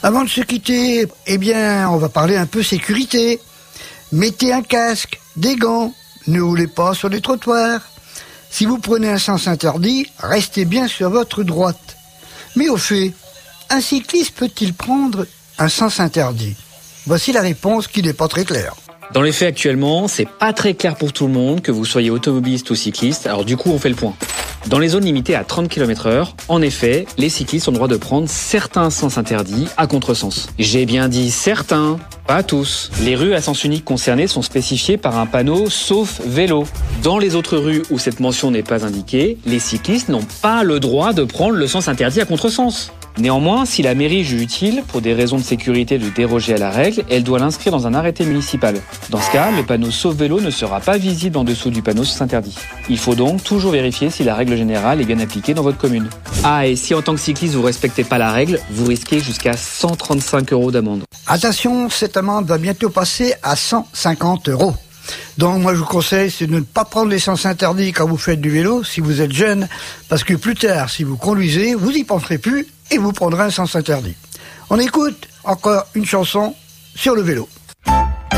Avant de se quitter, on va parler un peu sécurité. Mettez un casque, des gants, ne roulez pas sur les trottoirs. Si vous prenez un sens interdit, restez bien sur votre droite. Mais au fait, un cycliste peut-il prendre un sens interdit ? Voici la réponse qui n'est pas très claire. Dans les faits actuellement, c'est pas très clair pour tout le monde, que vous soyez automobiliste ou cycliste, alors du coup on fait le point. Dans les zones limitées à 30 km/h, en effet, les cyclistes ont le droit de prendre certains sens interdits à contresens. J'ai bien dit certains, pas tous. Les rues à sens unique concernées sont spécifiées par un panneau sauf vélo. Dans les autres rues où cette mention n'est pas indiquée, les cyclistes n'ont pas le droit de prendre le sens interdit à contresens. Néanmoins, si la mairie juge utile, pour des raisons de sécurité, de déroger à la règle, elle doit l'inscrire dans un arrêté municipal. Dans ce cas, le panneau sauf vélo ne sera pas visible en dessous du panneau sens interdit. Il faut donc toujours vérifier si la règle générale est bien appliquée dans votre commune. Ah, et si en tant que cycliste vous respectez pas la règle, vous risquez jusqu'à 135 € d'amende. Attention, cette amende va bientôt passer à 150 €. Donc moi je vous conseille c'est de ne pas prendre les sens interdits quand vous faites du vélo si vous êtes jeune, parce que plus tard si vous conduisez, vous y penserez plus et vous prendrez un sens interdit. On écoute encore une chanson sur le vélo.